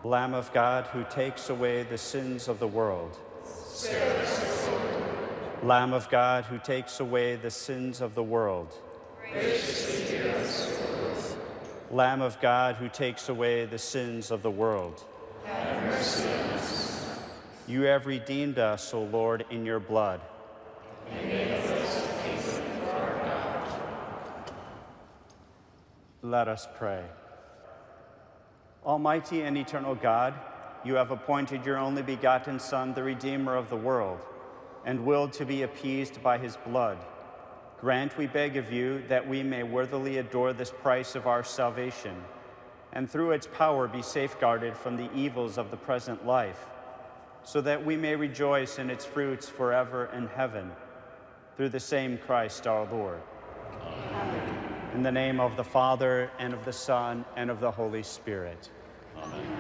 Lamb of God, who takes away the sins of the world. Spare us, Lord. Lamb of God, who takes away the sins of the world. Graciously hear us, Lord. Lamb of God, who takes away the sins of the world. Have mercy on us. You have redeemed us, O Lord, in your blood. And make us a kingdom for our God. Let us pray. Almighty and eternal God, you have appointed your only begotten Son, the Redeemer of the world, and willed to be appeased by his blood. Grant, we beg of you, that we may worthily adore this price of our salvation, and through its power be safeguarded from the evils of the present life, so that we may rejoice in its fruits forever in heaven, through the same Christ our Lord. Amen. In the name of the Father, and of the Son, and of the Holy Spirit. Amen.